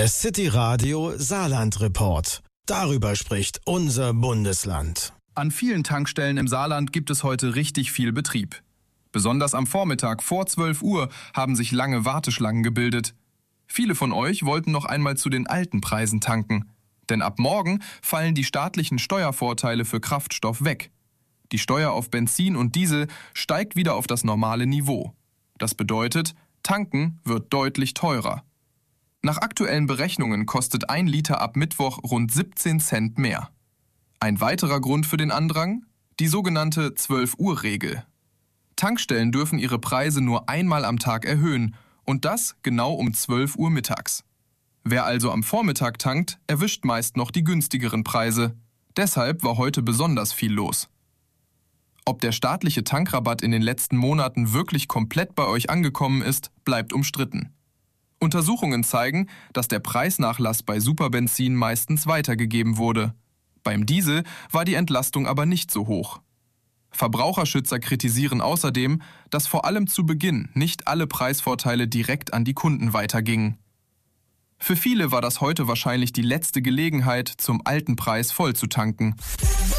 Der City Radio Saarland Report. Darüber spricht unser Bundesland. An vielen Tankstellen im Saarland gibt es heute richtig viel Betrieb. Besonders am Vormittag vor 12 Uhr haben sich lange Warteschlangen gebildet. Viele von euch wollten noch einmal zu den alten Preisen tanken. Denn ab morgen fallen die staatlichen Steuervorteile für Kraftstoff weg. Die Steuer auf Benzin und Diesel steigt wieder auf das normale Niveau. Das bedeutet, tanken wird deutlich teurer. Nach aktuellen Berechnungen kostet 1 Liter ab Mittwoch rund 17 Cent mehr. Ein weiterer Grund für den Andrang? Die sogenannte 12-Uhr-Regel. Tankstellen dürfen ihre Preise nur einmal am Tag erhöhen und das genau um 12 Uhr mittags. Wer also am Vormittag tankt, erwischt meist noch die günstigeren Preise. Deshalb war heute besonders viel los. Ob der staatliche Tankrabatt in den letzten Monaten wirklich komplett bei euch angekommen ist, bleibt umstritten. Untersuchungen zeigen, dass der Preisnachlass bei Superbenzin meistens weitergegeben wurde. Beim Diesel war die Entlastung aber nicht so hoch. Verbraucherschützer kritisieren außerdem, dass vor allem zu Beginn nicht alle Preisvorteile direkt an die Kunden weitergingen. Für viele war das heute wahrscheinlich die letzte Gelegenheit, zum alten Preis voll zu tanken.